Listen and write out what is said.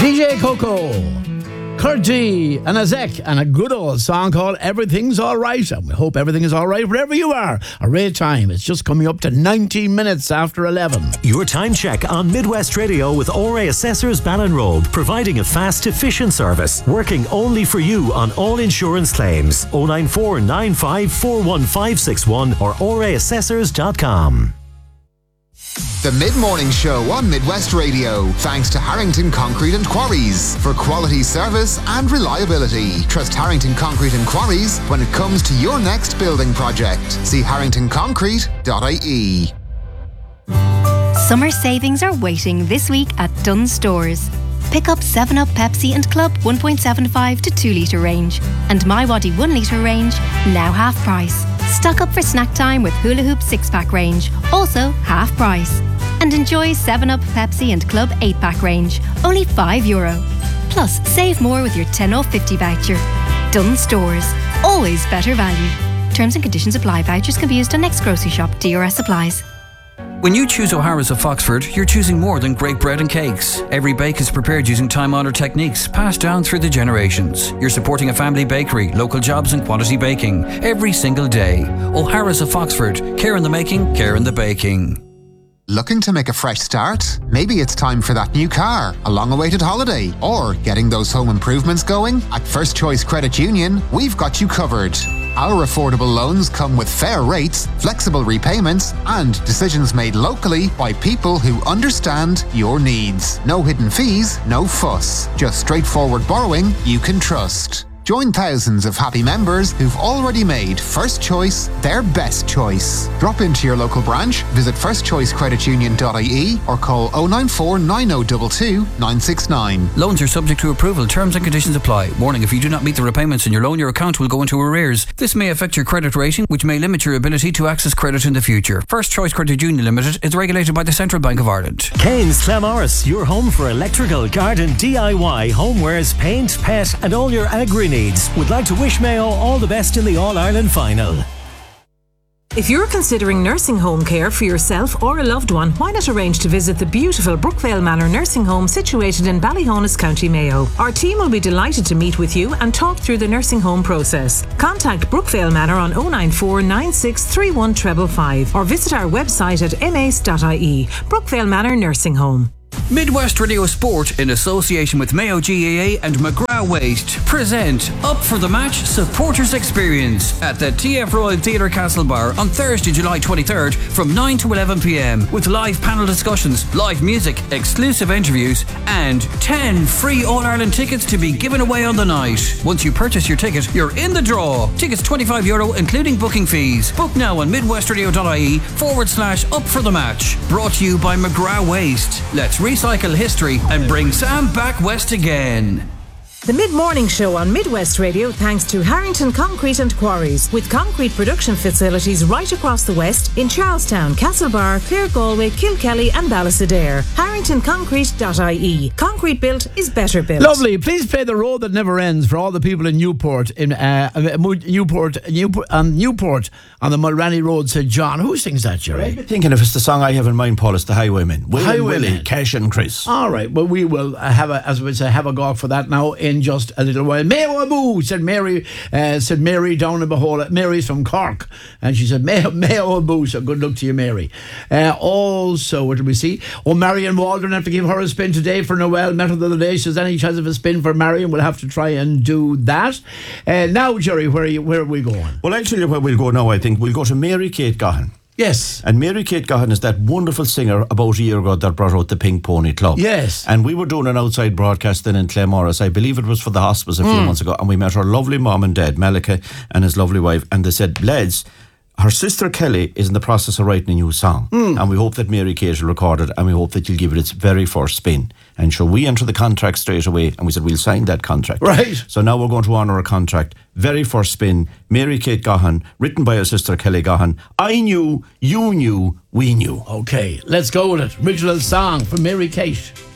DJ Coco, Kurt G and Azek, and a good old song called Everything's Alright. And we hope everything is alright wherever you are. A great time. It's just coming up to 19 minutes after 11. Your time check on Midwest Radio with ORA Assessors Ballinrobe, providing a fast, efficient service, working only for you on all insurance claims. 094 95 41561 or oraassessors.com. The Mid-Morning Show on Midwest Radio, thanks to Harrington Concrete and Quarries for quality service and reliability. Trust Harrington Concrete and Quarries when it comes to your next building project. See harringtonconcrete.ie. Summer savings are waiting this week at Dunnes Stores. Pick up 7up Pepsi and Club 1.75 to 2 litre range and MyWadi 1 litre range, now half price. Stock up for snack time with Hula Hoop 6-pack range, also half price. And enjoy 7up Pepsi and Club 8-pack range, only €5. Plus, save more with your 10 off 50 voucher. Dunnes Stores, always better value. Terms and conditions apply. Vouchers can be used on next grocery shop. DRS applies. When you choose O'Hara's of Foxford, you're choosing more than great bread and cakes. Every bake is prepared using time-honoured techniques passed down through the generations. You're supporting a family bakery, local jobs and quality baking every single day. O'Hara's of Foxford. Care in the making, care in the baking. Looking to make a fresh start? Maybe it's time for that new car, a long-awaited holiday, or getting those home improvements going? At First Choice Credit Union, we've got you covered. Our affordable loans come with fair rates, flexible repayments, and decisions made locally by people who understand your needs. No hidden fees, no fuss. Just straightforward borrowing you can trust. Join thousands of happy members who've already made First Choice their best choice. Drop into your local branch, visit firstchoicecreditunion.ie or call 094 9022 969. Loans are subject to approval. Terms and conditions apply. Warning, if you do not meet the repayments in your loan, your account will go into arrears. This may affect your credit rating, which may limit your ability to access credit in the future. First Choice Credit Union Limited is regulated by the Central Bank of Ireland. Kane's Clamorris, your home for electrical, garden, DIY, homewares, paint, pet and all your agri needs. Would like to wish Mayo all the best in the All-Ireland final. If you're considering nursing home care for yourself or a loved one, why not arrange to visit the beautiful Brookvale Manor Nursing Home situated in Ballyhonus, County Mayo. Our team will be delighted to meet with you and talk through the nursing home process. Contact Brookvale Manor on 094 9631 555 or visit our website at mace.ie. Brookvale Manor Nursing Home. Midwest Radio Sport, in association with Mayo GAA and McGrath Waste, present Up for the Match Supporters Experience at the TF Royal Theatre Castlebar on Thursday, July 23rd from 9 to 11 p.m. with live panel discussions, live music, exclusive interviews and 10 free All-Ireland tickets to be given away on the night. Once you purchase your ticket, you're in the draw. Tickets €25 including booking fees. Book now on midwestradio.ie/Up for the Match. Brought to you by McGrath Waste. Let's recycle history and bring Sam back west again. The Mid-Morning Show on Midwest Radio thanks to Harrington Concrete and Quarries, with concrete production facilities right across the west in Charlestown, Castlebar, Clare Galway, Kilkelly and Ballysadare. harringtonconcrete.ie. Concrete built is better built. Lovely. Please play The Road That Never Ends for all the people in Newport, Newport on the Mulranny Road, St. John. Who sings that, Jerry? I've been thinking if it's the song I have in mind, Paul, it's the Highwaymen. Willie, Cash and Chris. All right. Well, we will have a go for that now in just a little while. Mayo Abu, said Mary down in Behold. Mary's from Cork, and she said Mayo Abu, so good luck to you, Mary. Also, what did we see? Marion Waldron have to give her a spin today for Noel. Met her the other day. She says any chance of a spin for Marion, we'll have to try and do that. Now, Jerry, where are we going? Well, actually, where we'll go now, I think we'll go to Mary Kate Gahan. Yes. And Mary Kate Gahan is that wonderful singer about a year ago that brought out the Pink Pony Club. Yes. And we were doing an outside broadcast then in Claremorris. I believe it was for the hospice a few months ago. And we met her lovely mum and dad, Malika, and his lovely wife. And they said, lads, her sister Kelly is in the process of writing a new song. And we hope that Mary Kate will record it, and we hope that you'll give it its very first spin. And so we enter the contract straight away, and we said we'll sign that contract. Right. So now we're going to honour a contract. Very first spin, Mary Kate Gahan, written by her sister Kelly Gahan. I knew, you knew, we knew. Okay, let's go with it. Original song from Mary Kate.